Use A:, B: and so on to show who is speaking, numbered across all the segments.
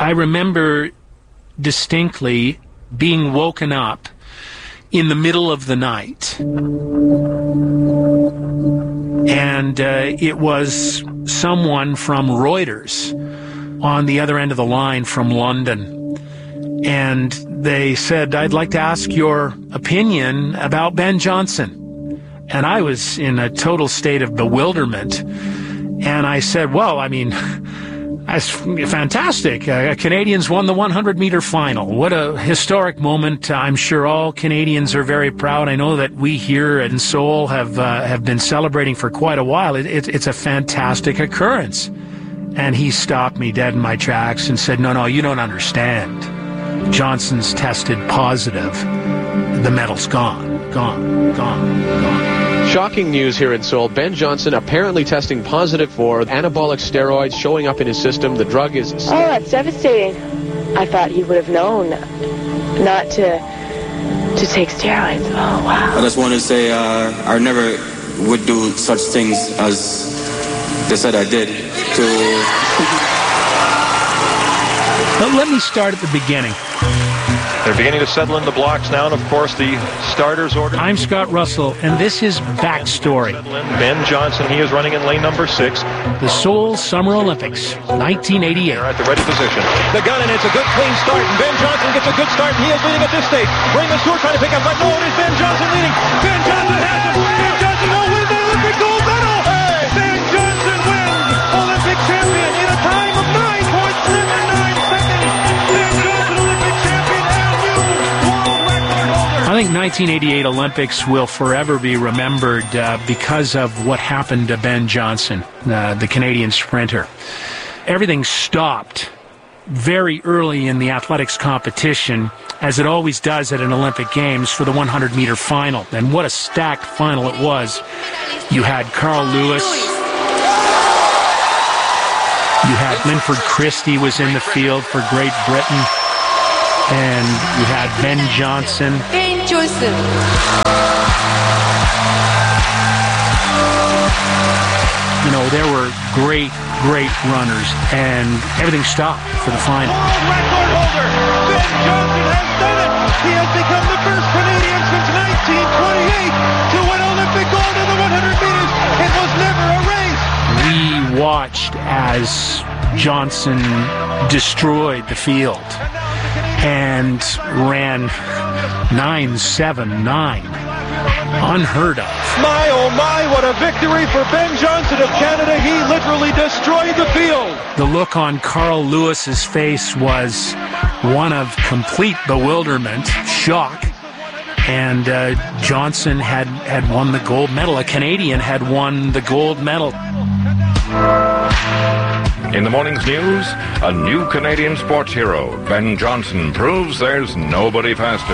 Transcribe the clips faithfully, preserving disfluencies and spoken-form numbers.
A: I remember distinctly being woken up in the middle of the night. And uh, it was someone from Reuters on the other end of the line from London. And they said, I'd like to ask your opinion about Ben Johnson. And I was in a total state of bewilderment. And I said, well, I mean, that's fantastic. Uh, Canadians won the hundred meter final. What a historic moment. I'm sure all Canadians are very proud. I know that we here in Seoul have uh, have been celebrating for quite a while. It, it, it's a fantastic occurrence. And he stopped me dead in my tracks and said, no, no, you don't understand. Johnson's tested positive. The medal's gone, gone, gone, gone.
B: Shocking news here in Seoul. Ben Johnson apparently testing positive for anabolic steroids showing up in his system. The drug is...
C: Oh, that's devastating. I thought he would have known not to to take steroids. Oh, wow.
D: I just want to say uh, I never would do such things as they said I did to...
A: But let me start at the beginning.
E: They're beginning to settle in the blocks now, and of course the starters order.
A: I'm Scott Russell, and this is Backstory.
E: Ben Johnson, he is running in lane number six.
A: The Seoul Summer Olympics, nineteen eighty-eight.
E: They're at the ready position. The gun, and it's a good clean start, and Ben Johnson gets a good start, and he is leading at this stage. Raymond Stewart trying to pick up, but no, it is Ben Johnson leading. Ben Johnson has it. Ben Johnson will win the Olympic gold medal. Hey! Ben Johnson wins Olympic champion in a time of nine point seven nine seconds. Ben Johnson Olympic champion and new world record holder.
A: I think nineteen eighty-eight Olympics will forever be remembered uh, because of what happened to Ben Johnson, uh, the Canadian sprinter. Everything stopped very early in the athletics competition, as it always does at an Olympic Games, for the hundred meter final. And what a stacked final it was. You had Carl Lewis. You had Linford Christie was in the field for Great Britain. And you had Ben Johnson.
F: Ben Johnson.
A: You know, there were great, great runners, and everything stopped for the final.
E: World record holder, Ben Johnson has done it. He has become the first Canadian since nineteen twenty-eight to win Olympic gold in the hundred meters. It was never a race.
A: We watched as Johnson destroyed the field and ran nine seven nine. Unheard of.
E: My, oh my, what a victory for Ben Johnson of Canada. He literally destroyed the field.
A: The look on Carl Lewis's face was one of complete bewilderment, shock. And uh, Johnson had, had won the gold medal. A Canadian had won the gold medal.
G: In the morning's news, a new Canadian sports hero, Ben Johnson, proves there's nobody faster.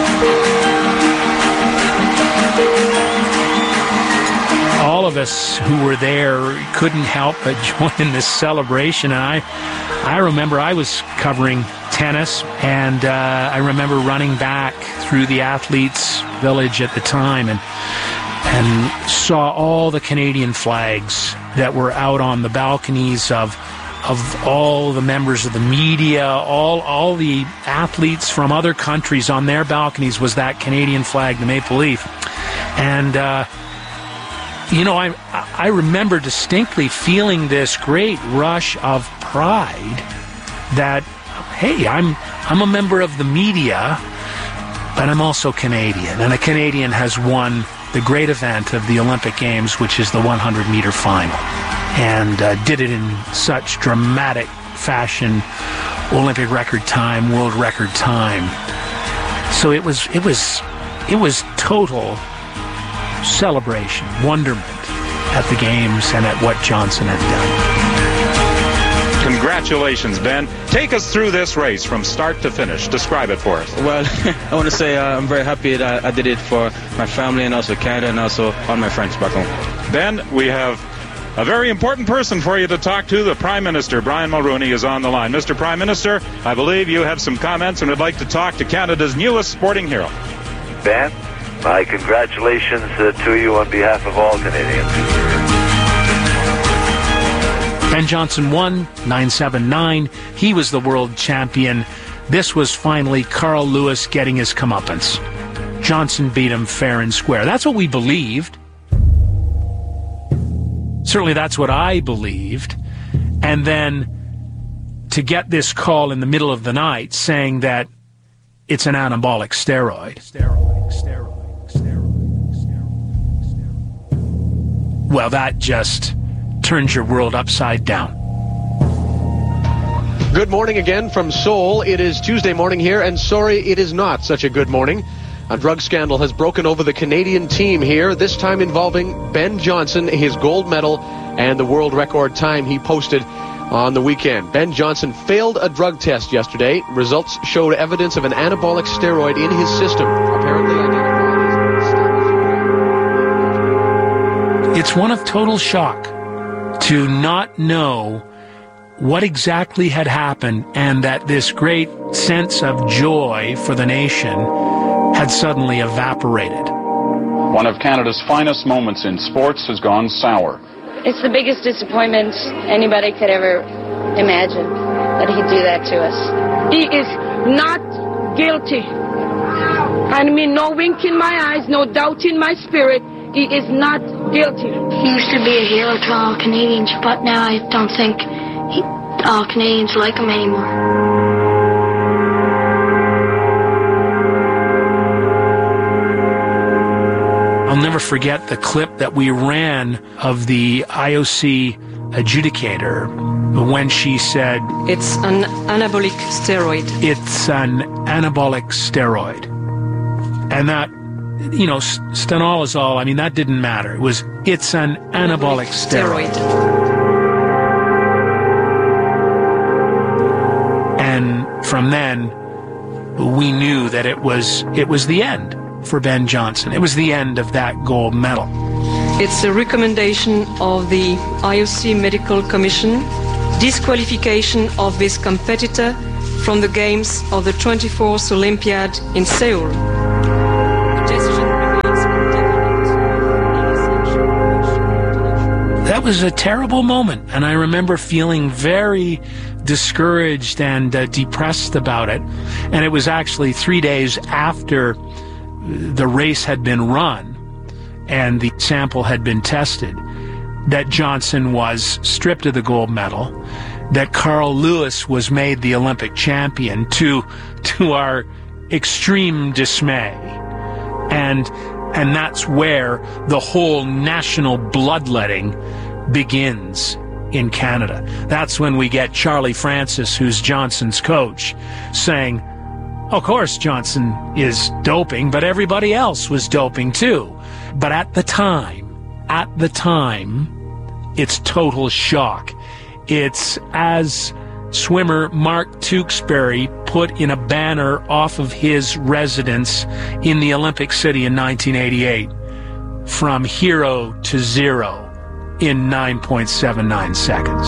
A: All of us who were there couldn't help but join in this celebration. And I, I remember I was covering tennis, and uh, I remember running back through the athletes' village at the time, and and saw all the Canadian flags that were out on the balconies of of all the members of the media, all all the athletes from other countries on their balconies was that Canadian flag, the maple leaf. And uh, you know, I I remember distinctly feeling this great rush of pride that, hey, I'm I'm a member of the media, but I'm also Canadian, and a Canadian has won the great event of the Olympic Games, which is the hundred meter final, and uh, did it in such dramatic fashion, Olympic record time, world record time. So it was it was it was total celebration, wonderment at the Games and at what Johnson had done.
H: Congratulations, Ben. Take us through this race from start to finish. Describe it for us.
D: Well, I want to say uh, I'm very happy that I did it for my family and also Canada and also all my friends back home.
H: Ben, we have a very important person for you to talk to. The Prime Minister, Brian Mulroney, is on the line. Mister Prime Minister, I believe you have some comments and would like to talk to Canada's newest sporting hero.
I: Ben, my congratulations uh, to you on behalf of all Canadians.
A: Ben Johnson won, nine seven nine. He was the world champion. This was finally Carl Lewis getting his comeuppance. Johnson beat him fair and square. That's what we believed. Certainly that's what I believed. And then to get this call in the middle of the night saying that it's an anabolic steroid. Steroid, steroid, steroid, steroid, steroid. Well, that just turns your world upside down.
B: Good morning again from Seoul. It is Tuesday morning here, and sorry, it is not such a good morning. A drug scandal has broken over the Canadian team here, this time involving Ben Johnson, his gold medal, and the world record time he posted on the weekend. Ben Johnson failed a drug test yesterday. Results showed evidence of an anabolic steroid in his system, apparently identified as...
A: It's one of total shock to not know what exactly had happened, and that this great sense of joy for the nation had suddenly evaporated.
F: One of Canada's finest moments in sports has gone sour.
J: It's the biggest disappointment anybody could ever imagine, that he'd do that to us.
K: He is not guilty. I mean, no wink in my eyes, no doubt in my spirit. He is not guilty.
L: He used to be a hero to all Canadians, but now I don't think he, all Canadians like him anymore.
A: I'll never forget the clip that we ran of the I O C adjudicator when she said,
M: "It's an anabolic steroid."
A: It's an anabolic steroid. And that, you know, stenolazole, I mean, that didn't matter. It was, it's an anabolic, anabolic steroid. steroid. And from then, we knew that it was it was the end for Ben Johnson. It was the end of that gold medal.
M: It's a recommendation of the I O C Medical Commission, disqualification of this competitor from the games of the twenty-fourth Olympiad in Seoul.
A: That was a terrible moment, and I remember feeling very discouraged and uh, depressed about it. And it was actually three days after the race had been run and the sample had been tested that Johnson was stripped of the gold medal, that Carl Lewis was made the Olympic champion, to to our extreme dismay. And and that's where the whole national bloodletting begins in Canada. That's when we get Charlie Francis, who's Johnson's coach, saying, of course Johnson is doping, but everybody else was doping too. But at the time, at the time, it's total shock. It's as swimmer Mark Tewksbury put in a banner off of his residence in the Olympic City in nineteen eighty-eight, from hero to zero in nine point seven nine seconds.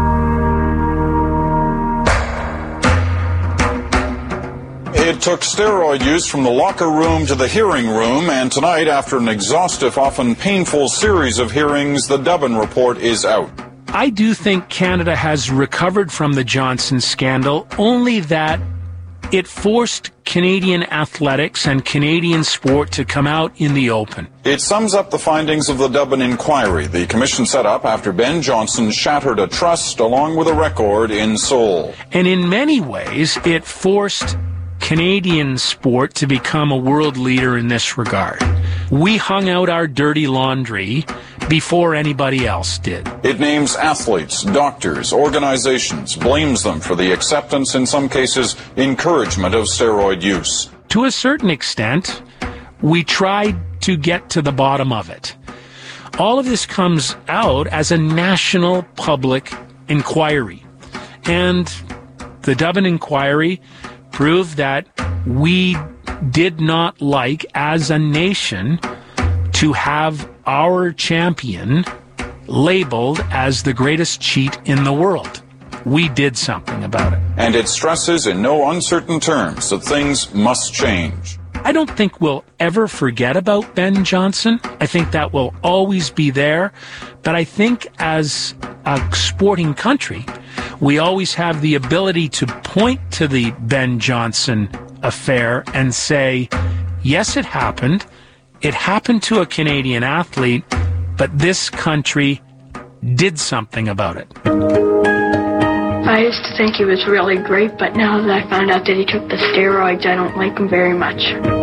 N: It took steroid use from the locker room to the hearing room, and tonight, after an exhaustive, often painful series of hearings, the Dubin report is out.
A: I do think Canada has recovered from the Johnson scandal, only that it forced Canadian athletics and Canadian sport to come out in the open.
N: It sums up the findings of the Dubin inquiry, the commission set up after Ben Johnson shattered a trust along with a record in Seoul.
A: And in many ways, it forced Canadian sport to become a world leader in this regard. We hung out our dirty laundry before anybody else did.
N: It names athletes, doctors, organizations, blames them for the acceptance, in some cases, encouragement of steroid use.
A: To a certain extent, we tried to get to the bottom of it. All of this comes out as a national public inquiry. And the Dubin inquiry proved that we did not like, as a nation, to have our champion labeled as the greatest cheat in the world. We did something about it.
N: And it stresses in no uncertain terms that things must change.
A: I don't think we'll ever forget about Ben Johnson. I think that will always be there. But I think as a sporting country, we always have the ability to point to the Ben Johnson affair and say, yes, it happened. It happened to a Canadian athlete, but this country did something about it.
L: I used to think he was really great, but now that I found out that he took the steroids, I don't like him very much.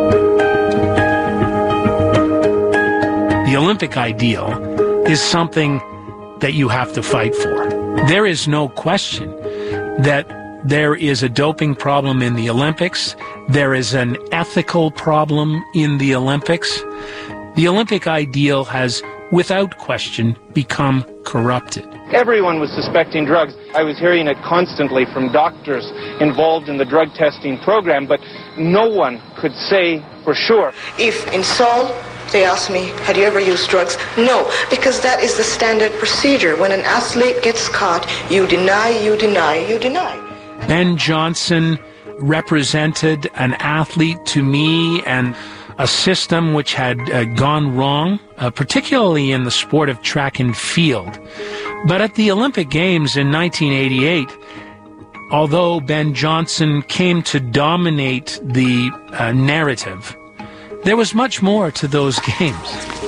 A: The Olympic ideal is something that you have to fight for. There is no question that there is a doping problem in the Olympics. There is an ethical problem in the Olympics. The Olympic ideal has, without question, become corrupted.
O: Everyone was suspecting drugs. I was hearing it constantly from doctors involved in the drug testing program, but no one could say for sure.
P: If in Seoul they asked me, had you ever used drugs? No, because that is the standard procedure. When an athlete gets caught, you deny, you deny, you deny.
A: Ben Johnson represented an athlete to me and a system which had uh, gone wrong, uh, particularly in the sport of track and field. But at the Olympic Games in nineteen eighty-eight, although Ben Johnson came to dominate the uh, narrative, there was much more to those games.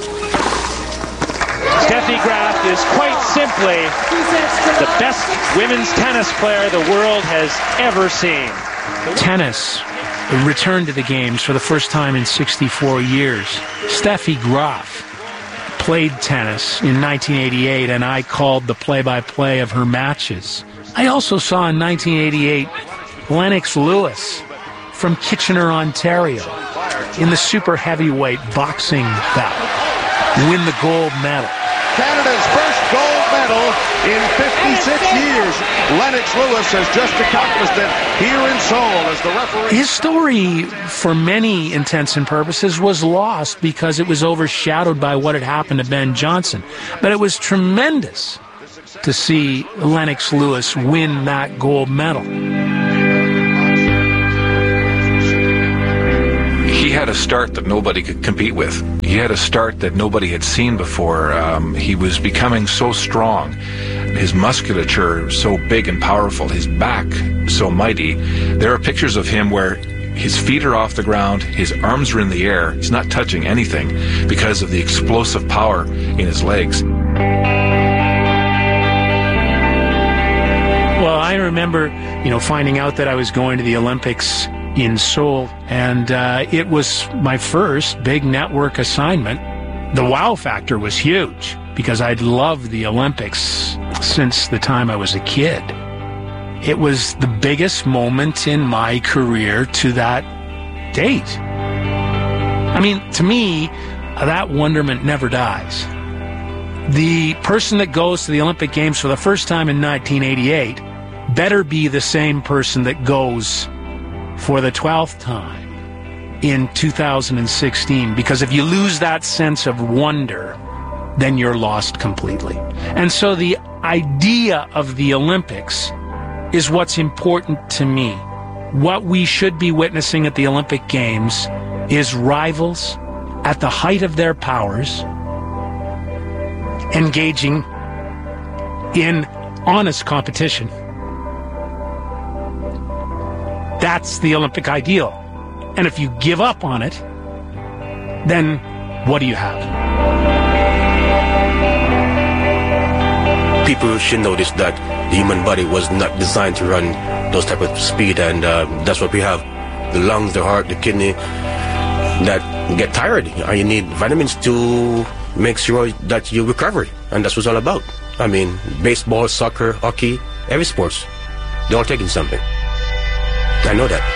E: Steffi Graf is quite simply the best women's tennis player the world has ever seen.
A: Tennis returned to the games for the first time in sixty-four years. Steffi Graf played tennis in nineteen eighty-eight, and I called the play-by-play of her matches. I also saw in nineteen eighty-eight Lennox Lewis from Kitchener, Ontario, in the super heavyweight boxing bout, win the gold medal.
Q: Canada's first gold medal in fifty-six years. Lennox Lewis has just accomplished it here in Seoul as the referee.
A: His story, for many intents and purposes, was lost because it was overshadowed by what had happened to Ben Johnson. But it was tremendous to see Lennox Lewis win that gold medal.
R: He had a start that nobody could compete with. He had a start that nobody had seen before. Um, he was becoming so strong, his musculature so big and powerful, his back so mighty. There are pictures of him where his feet are off the ground, his arms are in the air, he's not touching anything because of the explosive power in his legs.
A: Well, I remember, you know, finding out that I was going to the Olympics in Seoul, and uh, it was my first big network assignment. The wow factor was huge because I'd loved the Olympics since the time I was a kid. It was the biggest moment in my career to that date. I mean, to me, that wonderment never dies. The person that goes to the Olympic Games for the first time in nineteen eighty-eight better be the same person that goes for the twelfth time in two thousand sixteen, because if you lose that sense of wonder, then you're lost completely. And so the idea of the Olympics is what's important to me. What we should be witnessing at the Olympic Games is rivals at the height of their powers engaging in honest competition. That's the Olympic ideal. And if you give up on it, then what do you have?
S: People should notice that the human body was not designed to run those type of speed, and uh, that's what we have. The lungs, the heart, the kidney that get tired, and you need vitamins to make sure that you recover, and that's what it's all about. I mean, baseball, soccer, hockey, every sports, they're all taking something. I know that.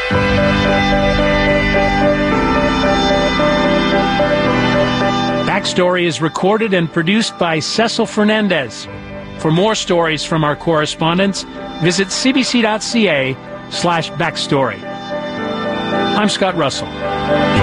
A: Backstory is recorded and produced by Cecil Fernandez. For more stories from our correspondents, visit cbc.ca slash backstory. I'm Scott Russell.